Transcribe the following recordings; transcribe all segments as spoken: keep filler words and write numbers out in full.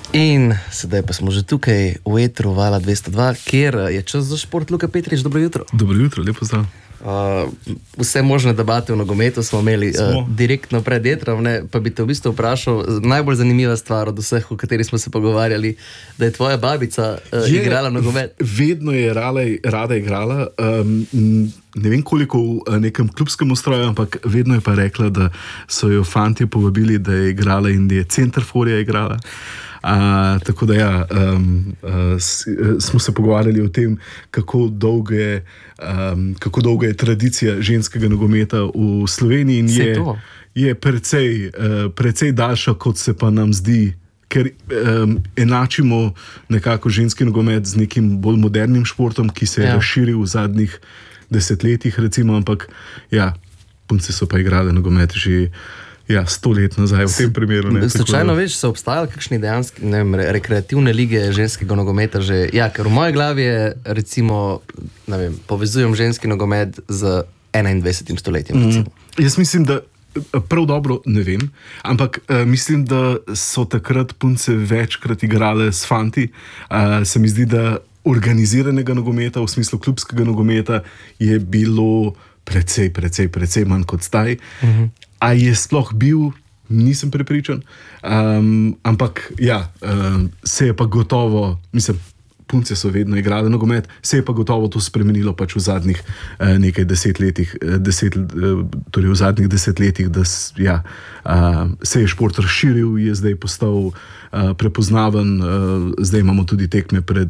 In sedaj pa smo že tukaj v etru Vala dvesto dva, kjer je čas za šport. Luka Petrič, dobro jutro. Dobro jutro, lepo zdrav. Uh, vse možne debate v nogometu smo imeli smo. Uh, direktno pred etrom, ne, pa bi te v bistvu vprašal, najbolj zanimiva stvar od vseh, o kateri smo se pogovarjali, da je tvoja babica uh, je, igrala nogomet. Vedno je rada, rada igrala, um, ne vem koliko v nekem klubskem ustroju, ampak vedno je pa rekla, da so jo fantje povabili, da je igrala in da je centerforja igrala. Uh, tako da ja, um, uh, s, uh, smo se pogovarjali o tem, kako dolga je, um, kako dolga je tradicija ženskega nogometa v Sloveniji in je, je precej, uh, precej daljša, kot se pa nam zdi, ker um, enačimo nekako ženski nogomet z nekim bolj modernim športom, ki se je ja. razširil v zadnjih desetletjih, recimo, ampak ja, punce so pa igrale nogomet že Ja, sto let nazaj v tem primeru. Slučajno veš, so obstajali kakšni dejanski, ne vem, rekreativne lige ženskega nogometa že, ja, ker v moji glavi je, recimo, ne vem, povezujem ženski nogomet z enaindvajsetim stoletjem, recimo. Mm. Jaz mislim, da prav dobro ne vem, ampak uh, mislim, da so takrat punce večkrat igrale s fanti. Uh, se mi zdi, da organiziranega nogometa, v smislu klubskega nogometa, je bilo precej, precej, precej manj kot zdaj. Mm-hmm. A je sploh bil, nisem prepričan, um, ampak ja, um, se je pa gotovo, mislim, punce so vedno igrale nogomet, se je pa gotovo to spremenilo pač v zadnjih uh, nekaj desetletjih, deset, uh, torej v zadnjih desetletjih, da ja, uh, se je šport razširil, je zdaj postal uh, prepoznaven, uh, zdaj imamo tudi tekme pred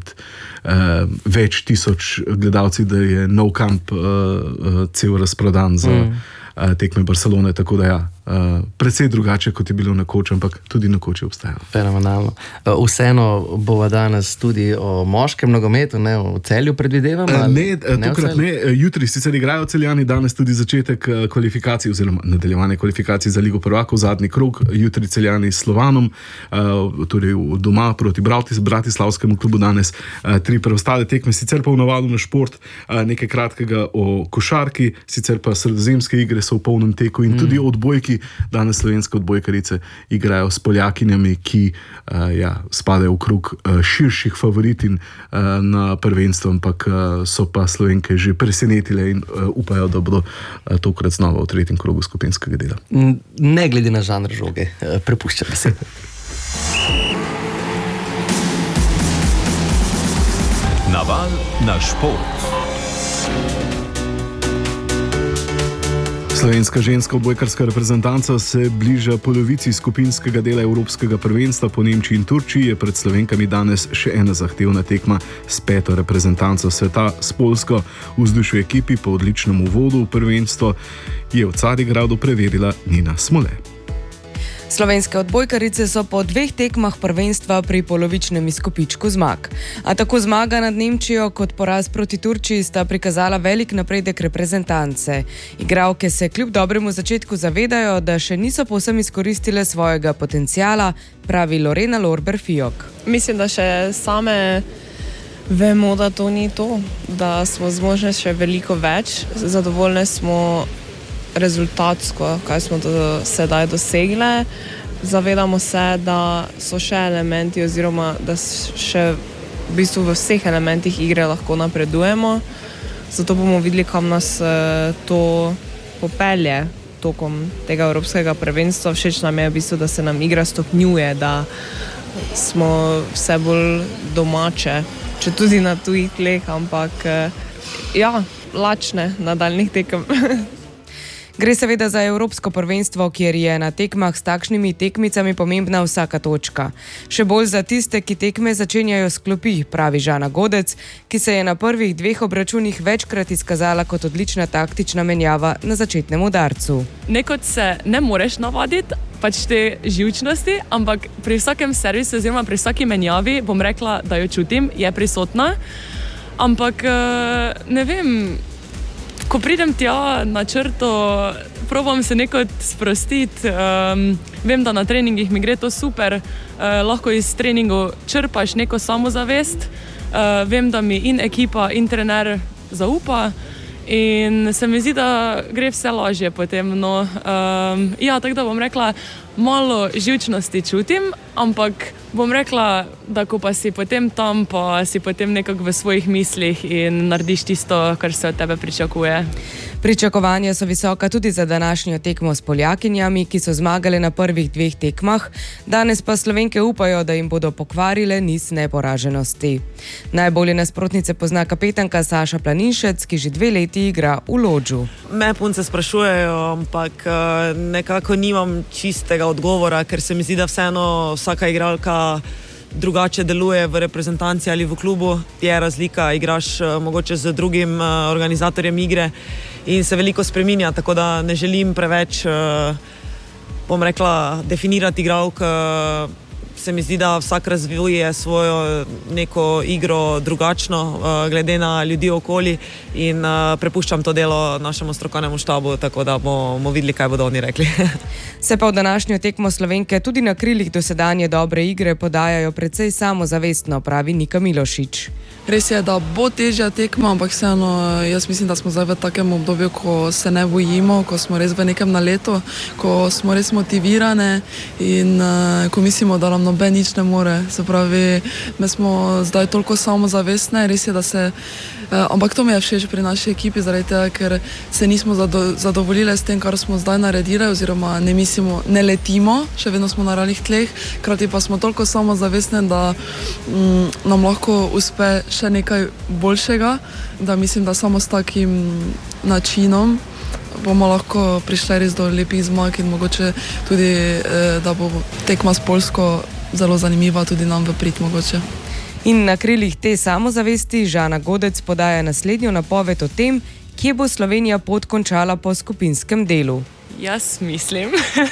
uh, več tisoč gledalci, da je Nou Camp uh, uh, cel razprodan za mm. tekme Barcelone, tako da ja, uh, precej drugače, kot je bilo nekoč, ampak tudi nekoč je obstajalo. Fenomenalno. Uh, vseeno bova danes tudi o moškem nogometu, ne o Celju predvidevam? Uh, ne, ne tokrat ne. Jutri sicer igrajo Celjani, danes tudi začetek kvalifikacij oziroma nadaljevanje kvalifikacij za Ligo prvakov, zadnji krog, jutri Celjani s Slovanom, uh, torej doma proti Bratis, Bratislavskemu klubu danes uh, tri preostale tekme, sicer pa v navadu na šport, uh, nekaj kratkega o košarki, sicer pa sredozemske igre so v polnem teku in mm. tudi odbojki, danes slovenske odbojkarice igrajo s Poljakinjami, ki uh, ja, spadajo v krug uh, širših favoritin uh, na prvenstvo, ampak uh, so pa Slovenke že presenetile in uh, upajo, da bodo uh, tokrat znova v tretjem krogu skupinskega dela. Ne glede na žanr žoge, uh, prepuščam se. Naval na šport. Slovenska ženska odbojkarska reprezentanca se bliža polovici skupinskega dela Evropskega prvenstva po Nemčiji in Turčiji. Je pred Slovenkami danes še ena zahtevna tekma s peto reprezentanco sveta, s Poljsko. Vzdušje ekipi po odličnem uvodu v prvenstvo je v Carigradu preverila Nina Smole. Slovenske odbojkarice so po dveh tekmah prvenstva pri polovičnem izkupičku zmag. A tako zmaga nad Nemčijo kot poraz proti Turčiji sta prikazala velik napredek reprezentance. Igralke se kljub dobremu začetku zavedajo, da še niso povsem izkoristile svojega potenciala, pravi Lorena Lorber-Fijok. Mislim, da še same vemo, da to ni to, da smo zmožne še veliko več. Zadovoljne smo rezultatsko, kaj smo do sedaj dosegle. Zavedamo se, da so še elementi oziroma da še v bistvu v vseh elementih igre lahko napredujemo. Zato bomo videli, kam nas to popelje tokom tega evropskega prvenstva. Všeč nam je v bistvu, da se nam igra stopnjuje, da smo vse bolj domače, če tudi na tujih tleh, ampak ja, lačne nadaljnih tekem. Gre seveda za evropsko prvenstvo, kjer je na tekmah s takšnimi tekmicami pomembna vsaka točka. Še bolj za tiste, ki tekme začenjajo s klopi, pravi Žana Godec, ki se je na prvih dveh obračunih večkrat izkazala kot odlična taktična menjava na začetnem udarcu. Nekod se ne moreš navaditi, pač te živčnosti, ampak pri vsakem servisu oziroma pri vsaki menjavi bom rekla, da jo čutim, je prisotna, ampak ne vem, ko pridem tja na črto, probam se nekaj sprostiti. Um, vem, da na treningih mi gre to super, uh, lahko iz treningov črpaš neko samozavest. Uh, vem, da mi in ekipa, in trener zaupa in se mi zdi, da gre vse lažje potem. No, um, ja, tako da bom rekla, malo živčnosti čutim, ampak bom rekla, da ko pa si potem tam, pa si potem nekako v svojih mislih in narediš tisto, kar se od tebe pričakuje. Pričakovanja so visoka tudi za današnjo tekmo s Poljakinjami, ki so zmagale na prvih dveh tekmah, danes pa Slovenke upajo, da jim bodo pokvarile niz neporaženosti. Najbolje nasprotnice pozna kapetanka Saša Planinšec, ki že dve leti igra v Lodžu. Me punce sprašujejo, ampak nekako nimam čistega odgovora, ker se mi zdi, da vseeno vsaka igralka drugače deluje v reprezentanci ali v klubu. Je razlika, igraš mogoče z drugim organizatorjem igre in se veliko spreminja, tako da ne želim preveč, bom rekla, definirati igralk. Se mi zdi, da vsak razvije svojo neko igro drugačno, glede na ljudi okoli in prepuščam to delo našemu strokovnemu štabu, tako da bomo videli, kaj bodo oni rekli. Se pa v današnjo tekmo Slovenke tudi na krilih dosedanje dobre igre podajajo precej samozavestno, pravi Nika Milošič. Res je, da bo težja tekma, ampak vseeno jaz mislim, da smo zdaj v takem obdobju, ko se ne bojimo, ko smo res v nekem naletu, ko smo res motivirane in uh, ko mislimo, da nam noben nič ne more. Se pravi, mi smo zdaj toliko samozavestne, res je, da se, uh, ampak to mi je všeč pri naši ekipi, zaradi tega, ker se nismo zado, zadovoljile s tem, kar smo zdaj naredili, oziroma ne mislimo, ne letimo, še vedno smo na realnih tleh, krati pa smo toliko samozavestne, da um, nam lahko uspe še nekaj boljšega, da mislim, da samo s takim načinom bomo lahko prišli res do lepih zmag in mogoče tudi, da bo tekma s Poljsko zelo zanimiva tudi nam v prid mogoče. In na krilih te samozavesti Žana Godec podaja naslednjo napoved o tem, kje bo Slovenija pot končala po skupinskem delu. Jaz mislim,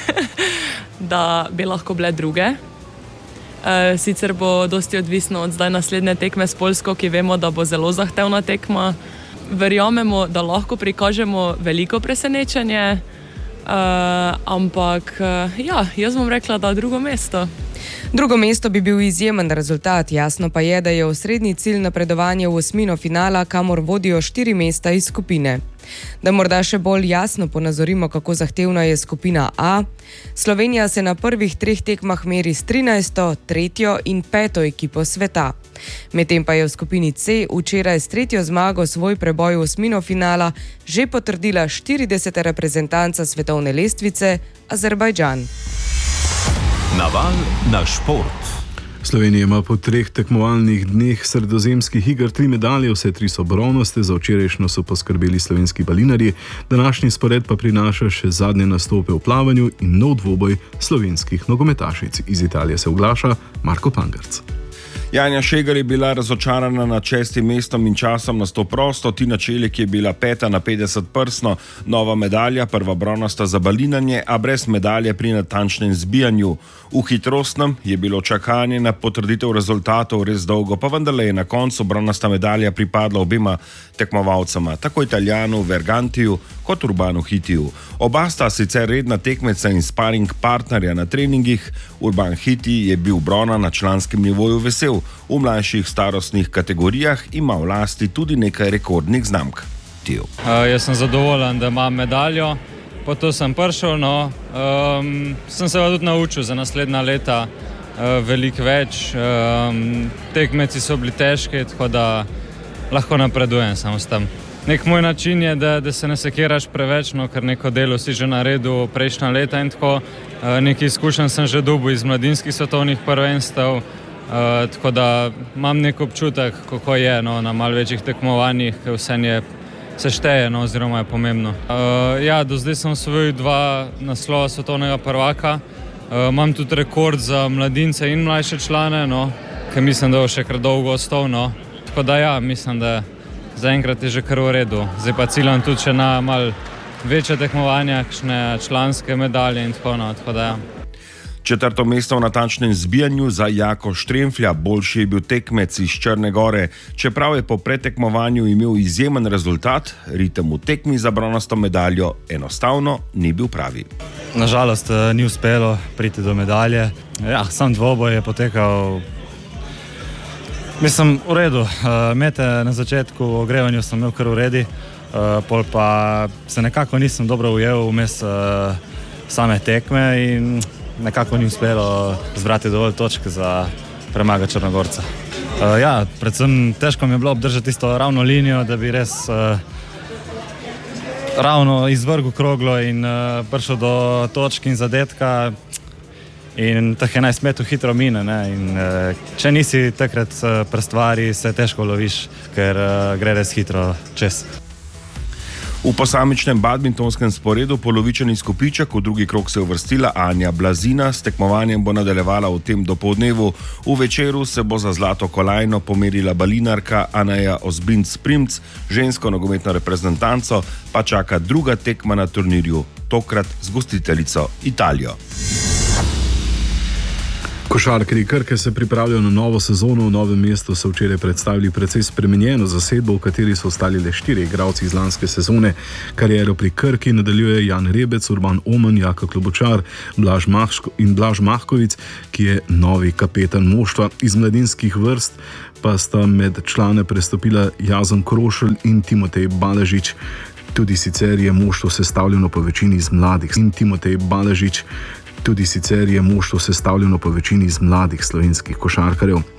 da bi lahko bile druge. Uh, sicer bo dosti odvisno od zdaj naslednje tekme s Poljsko, ki vemo, da bo zelo zahtevna tekma. Verjamemo, da lahko prikažemo veliko presenečenje, uh, ampak uh, ja, jaz bom rekla, da drugo mesto. Drugo mesto bi bil izjemen rezultat, jasno pa je, da je osrednji cilj napredovanje v osmino finala, kamor vodijo štiri mesta iz skupine. Da morda še bolj jasno ponazorimo, kako zahtevna je skupina A, Slovenija se na prvih treh tekmah meri s trinajsto, tretjo in peto ekipo sveta. Medtem pa je v skupini C včeraj s tretjo zmago svoj preboj v osmino finala že potrdila štirideseta reprezentanca svetovne lestvice Azerbajdžan. Naval na šport. Slovenija ima po treh tekmovalnih dneh sredozemskih iger tri medalje, vse tri so bronaste, za včerajšnjo so poskrbeli slovenski balinarji, današnji spored pa prinaša še zadnje nastope v plavanju in nov dvoboj slovenskih nogometašic. Iz Italije se oglaša Marko Pangarc. Janja Šegar je bila razočarana nad šestim mestom in časom na sto prosto, Tina Čelik je bila peta na petdeset prsno, nova medalja, prva bronasta za balinanje, a brez medalje pri natančnem zbijanju. V hitrostnem je bilo čakanje na potrditev rezultatov res dolgo, pa vendarle je na koncu bronasta medalja pripadla obima tekmovalcema, tako Italijanu Vergantiju kot Urbanu Hitiju. Oba sta sicer redna tekmeca in sparing partnerja na treningih, Urban Hiti je bil brona na članskem nivoju vesel. V mlajših starostnih kategorijah ima v lasti tudi nekaj rekordnih znamk. Uh, jaz sem zadovoljen, da imam medaljo, po to sem prišel, no, um, sem se tudi naučil za naslednja leta uh, veliko več. Um, tekmeci so bili težki, tako da lahko napredujem samo s tem. Nek moj način je, da, da se ne sekiraš preveč, no, ker neko delo si že naredil prejšnja leta in tako. Uh, nekaj izkušenj sem že dobil iz mladinskih svetovnih prvenstev. Uh, tako da imam nek občutek, kako je, no, na malo večjih tekmovanjih, ker vse je sešteje, no, oziroma je pomembno. Uh, ja, do zdaj sem osvojil dva naslova svetovnega prvaka. Uh, imam tudi rekord za mladince in mlajše člane, no, ker mislim, da bo še kar dolgo ostal, no. Tako da ja, mislim, da zaenkrat je že kar v redu. Zdaj pa ciljam tudi še na malo večje tekmovanja, kakšne članske medalje in tako, no, tako da ja. Četrto mesto v natančnem zbijanju za Jako Štremflja, boljši je bil tekmec iz Črne Gore. Čeprav je po pretekmovanju imel izjemen rezultat, ritem v tekmi za bronasto medaljo enostavno ni bil pravi. Nažalost ni uspelo priti do medalje. Ja, sam dvoboj je potekal, mislim, v redu. Mete na začetku v ogrevanju sem imel kar v redi, pol pa se nekako nisem dobro ujel vmes same tekme in nekako ni uspelo zbrati dovolj točk za premaga Črnogorca. Uh, ja, predvsem težko mi je bilo obdržati tisto ravno linijo, da bi res uh, ravno izvrgel kroglo in uh, prišel do točk in zadetka. In teh enajst metrov hitro mine. Ne? In, uh, če nisi takrat uh, pri stvari, se težko loviš, ker uh, gre res hitro čez. V posamičnem badmintonskem sporedu polovičen izkupiček, v drugi krog se je uvrstila Anja Blazina, s tekmovanjem bo nadaljevala v tem dopoldnevu. V večeru se bo za zlato kolajno pomerila balinarka Anaja Ozbinc-Primc, žensko nogometno reprezentanco pa čaka druga tekma na turnirju, tokrat z gostiteljico Italijo. Košarkarji Krke se pripravljajo na novo sezono. V Novem mestu so včeraj predstavili precej spremenjeno zasedbo, v kateri so ostali le štiri igralci iz lanske sezone. Kariero pri Krki nadaljuje Jan Rebec, Urban Omen, Jaka Klobučar Blaž Mahško in Blaž Mahkovic, ki je novi kapetan moštva. Iz mladinskih vrst pa sta med člane prestopila Jazon Krošelj in Timotej Baležič. Tudi sicer je moštvo sestavljeno po večini iz mladih. In Timotej Baležič Tudi sicer je moštvo sestavljeno po večini iz mladih slovenskih košarkarjev.